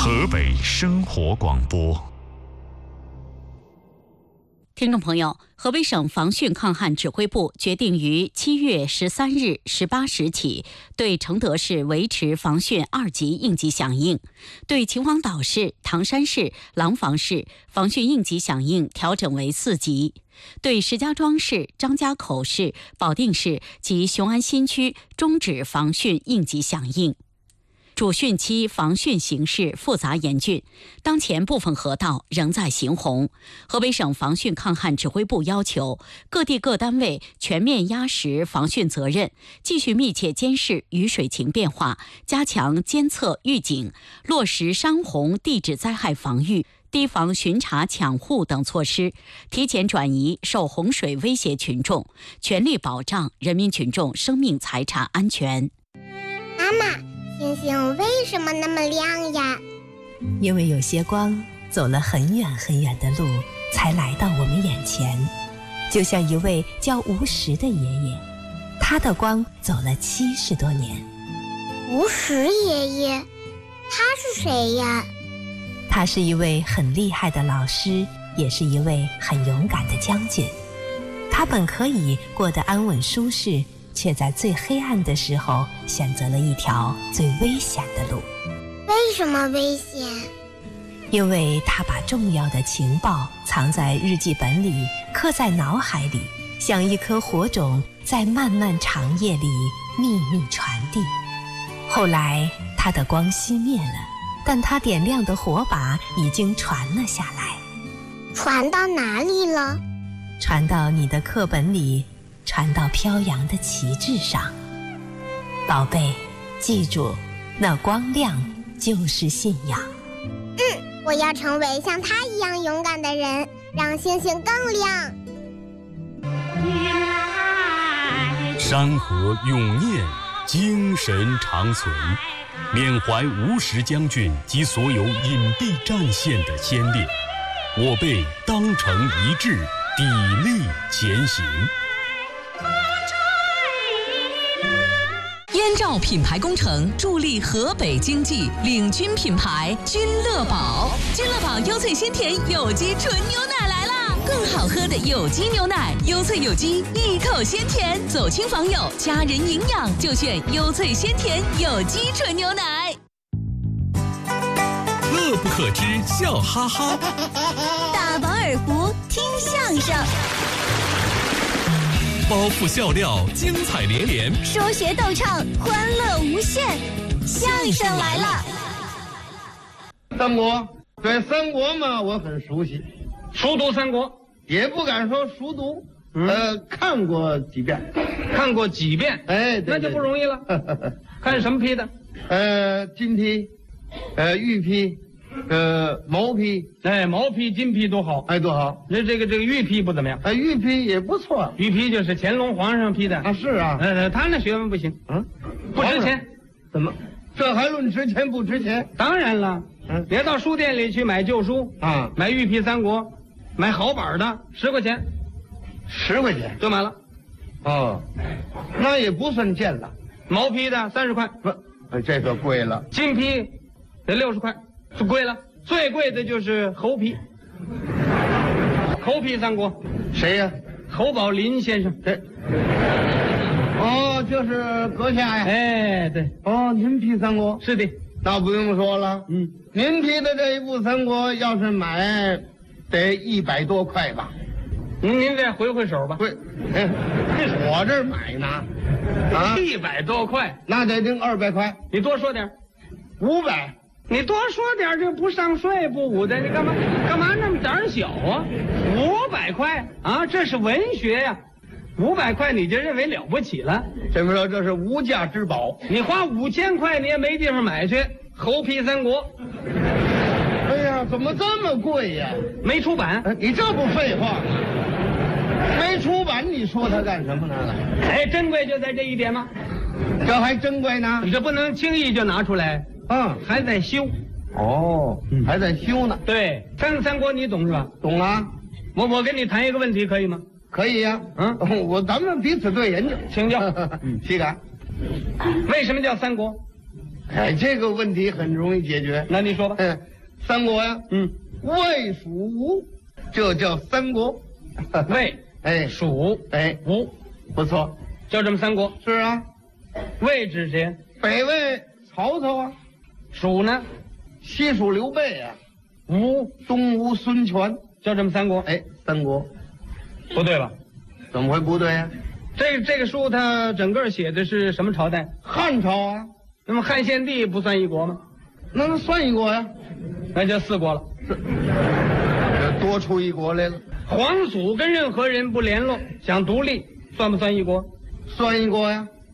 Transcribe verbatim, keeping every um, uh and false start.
河北生活广播。 听众朋友，河北省防汛抗旱指挥部决定于七月十三日十八时起，对承德市维持防汛二级应急响应，对秦皇岛市、唐山市、廊坊市防汛应急响应调整为四级，对石家庄市、张家口市、保定市及雄安新区终止防汛应急响应。主汛期防汛形势复杂严峻，当前部分河道仍在行洪。河北省防汛抗旱指挥部要求各地各单位全面压实防汛责任，继续密切监视雨水情变化，加强监测预警，落实山洪地质灾害防御、堤防巡查抢护等措施，提前转移受洪水威胁群众，全力保障人民群众生命财产安全。 妈妈，星星为什么那么亮呀？ 因为有些光走了很远很远的路，才来到我们眼前。就像一位叫吴石的爷爷，他的光走了七十多年。 吴石爷爷，他是谁呀？ 他是一位很厉害的老师，也是一位很勇敢的将军。他本可以过得安稳舒适，却在最黑暗的时候选择了一条最危险的路。 为什么危险？ 因为他把重要的情报藏在日记本里，刻在脑海里，像一颗火种，在漫漫长夜里秘密传递。后来他的光熄灭了，但他点亮的火把已经传了下来。 传到哪里了？ 传到你的课本里，传到飘扬的旗帜上。宝贝，记住，那光亮就是信仰。 嗯，我要成为像他一样勇敢的人，让星星更亮。 山河永念，精神长存，缅怀吴石将军及所有隐蔽战线的先烈，我辈当成一致，砥砺前行。 燕赵品牌工程助力河北经济，领军品牌君乐宝。君乐宝优萃鲜甜有机纯牛奶来啦！更好喝的有机牛奶，优萃有机，一口鲜甜，走亲访友，家人营养就选优萃鲜甜有机纯牛奶。 乐不可支，笑哈哈。 大饱耳福，听相声。 包袱笑料，精彩连连； 说学逗唱，欢乐无限。相声来了。 三国，对三国嘛，我很熟悉。 熟读三国， 也不敢说熟读，嗯、呃，看过几遍， 看过几遍， 哎，对对对， 那就不容易了。看什么批的？ 呃，金批，呃，玉批。呃，毛批， 哎，毛批、金批都好， 哎，多好。 这这个这个玉批不怎么样， 哎，玉批也不错。 玉批就是乾隆皇上批的啊，是啊， 呃，他那学问不行，嗯，不值钱。 怎么？这还论值钱不值钱？ 当然了，嗯，别到书店里去买旧书啊，买玉批三国，买好版的，十块钱， 十块钱就买了。 哦，那也不算贱了。 毛批的三十块， 不，这个贵了。 金批得六十块。就贵了，最贵的就是侯批。侯批三国， 谁呀？ 侯宝林先生。 对。哦，就是阁下呀。 哎，对。 哦，您批三国？ 是的。 那不用说了。 嗯， 您批的这一部三国，要是买，得一百多块吧？ 您您再回回手吧。 对。哎，我这儿买呢。 啊，一百多块， 那得定二百块。 你多说点。 五百。 你多说点，这不上税不武的，你干嘛干嘛那么胆小啊？五百块啊，这是文学呀、啊，五百块你就认为了不起了？ 这么说这是无价之宝， 你花五千块你也没地方买去。侯批三国， 哎呀，怎么这么贵呀？ 没出版， 哎、你这不废话吗？没出版，你说它干什么呢？ 哎，珍贵就在这一点吗？ 这还珍贵呢， 你这不能轻易就拿出来。 嗯， 还在修， 哦，嗯、还在修呢。 对，三三国你懂是吧？ 懂啊。 我我跟你谈一个问题，可以吗？ 可以呀、啊。嗯，我咱们彼此对研究， 请教。 嗯，岂敢？ 为什么叫三国？ 哎，这个问题很容易解决。 那你说吧。 嗯，三国呀， 嗯， 魏蜀吴，这叫三国。 魏， 哎， 蜀， 哎， 吴， 不错， 就这么三国。 是啊。 魏指谁？ 北魏曹操啊， 蜀呢？ 西蜀刘备啊， 吴， 东吴孙权， 就这么三国。 哎，三国。 不对吧？ 怎么会不对呀？ 这这个书它整个写的是什么朝代？ 汉朝啊。 那么汉献帝不算一国吗？ 那能算一国呀？ 那就四国了。 这多出一国来了。 皇祖跟任何人不联络，想独立，算不算一国？ 算一国呀。